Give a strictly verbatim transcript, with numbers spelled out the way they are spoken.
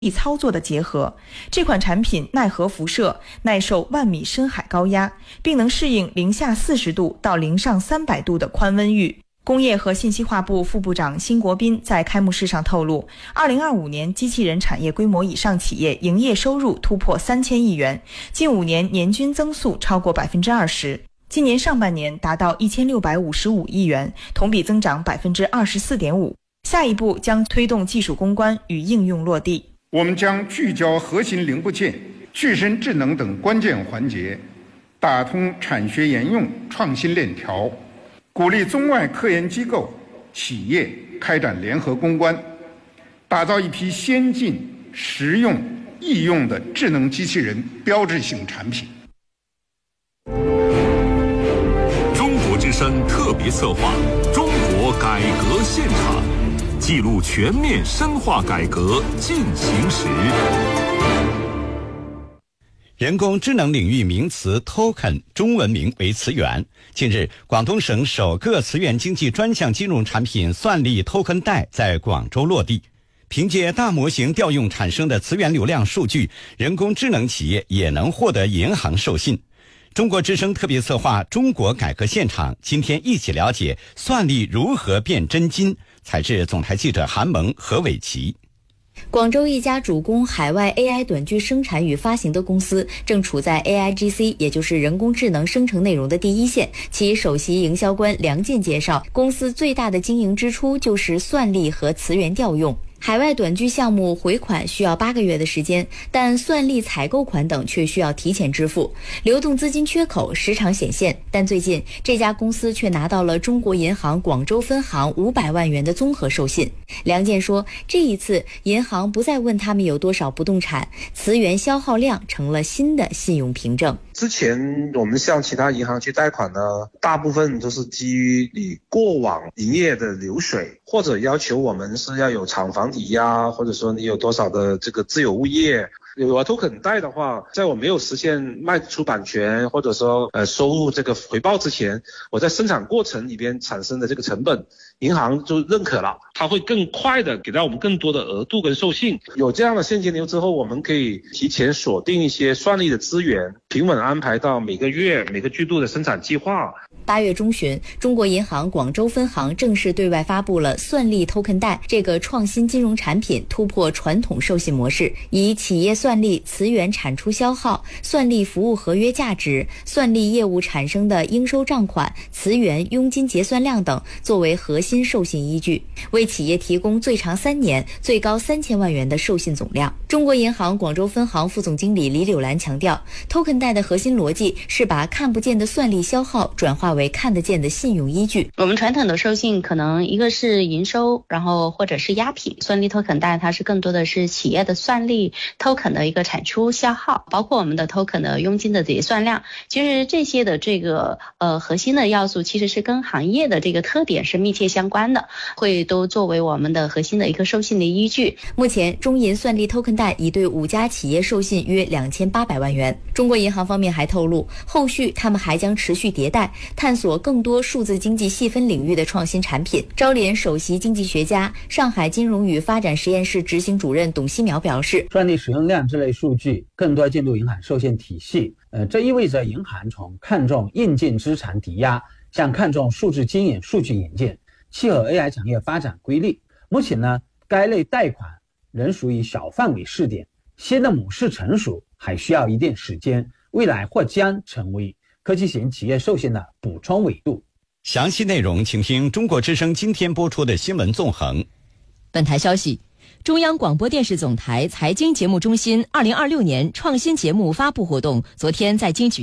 力操作的结合。这款产品耐核辐射，耐受万米深海高压，并能适应零下四十度到零上三百度的宽温域。工业和信息化部副部长辛国斌在开幕式上透露，二零二五年机器人产业规模以上企业营业收入突破三千亿元，近五年年均增速超过百分之二十。今年上半年达到一千六百五十五亿元，同比增长百分之二十四点五。下一步将推动技术攻关与应用落地。 我们将聚焦核心零部件、具身智能等关键环节，打通产学研用创新链条，鼓励中外科研机构、企业开展联合攻关，打造一批先进、实用、易用的智能机器人标志性产品。 中国之声特别策划《中国改革现场》，记录全面深化改革进行时。 人工智能领域名词 token 中文名为词源。近日，广东省首个词源经济专项金融产品算力 token 贷在广州落地。凭借大模型调用产生的词源流量数据，人工智能企业也能获得银行授信。中国之声特别策划中国改革现场，今天一起了解算力如何变真金。采自总台记者韩萌、何伟奇。 广州一家主攻海外 A I 短剧生产与发行的公司，正处在 A I G C， 也就是人工智能生成内容的第一线。其首席营销官梁健介绍，公司最大的经营支出就是算力和词源调用。海外短剧项目回款需要八个月的时间，但算力采购款等却需要提前支付，流动资金缺口时常显现。但最近这家公司却拿到了中国银行广州分行五百万元的综合授信。梁健说，这一次银行不再问他们有多少不动产，词源消耗量成了新的信用凭证。 之前我们向其他银行去贷款呢，大部分都是基于你过往营业的流水，或者要求我们是要有厂房抵押，或者说你有多少的这个自有物业。有啊 token 贷的话，在我没有实现卖出版权或者说呃收入这个回报之前，我在生产过程里边产生的这个成本，银行就认可了，它会更快的给到我们更多的额度跟授信。有这样的现金流之后，我们可以提前锁定一些算力的资源，平稳安排到每个月每个季度的生产计划。 八月中旬，中国银行广州分行正式对外发布了算力 token 贷这个创新金融产品，突破传统授信模式，以企业算力词源产出消耗、算力服务合约价值、算力业务产生的应收账款、词源佣金结算量等作为核心授信依据，为企业提供最长三年、最高三千万元的授信总量。中国银行广州分行副总经理李柳兰强调， token 贷的核心逻辑是把看不见的算力消耗转化为看得见的信用依据。 我们传统的授信可能一个是营收，然后或者是押品，算力 token 贷它是更多的是企业的算力 token 的一个产出消耗，包括我们的 token 的佣金的结算量。其实这些的这个呃核心的要素其实是跟行业的这个特点是密切相关的，会都作为我们的核心的一个授信的依据。 目前中银算力 token 贷已对五家企业授信约两千八百万元。中国银行方面还透露，后续他们还将持续迭代，探索更多数字经济细分领域的创新产品。招联首席经济学家、上海金融与发展实验室执行主任董希苗表示， 算力使用量这类数据更多进入银行授信体系，呃，这意味着银行从看重硬件资产抵押向看重数字经营数据引进，契合 A I 产业发展规律。目前呢，该类贷款仍属于小范围试点，新的模式成熟还需要一定时间，未来或将成为科技型企业授信的补充维度。 详细内容请听中国之声今天播出的新闻纵横。 本台消息，中央广播电视总台财经节目中心二零二六年创新节目发布活动昨天在京举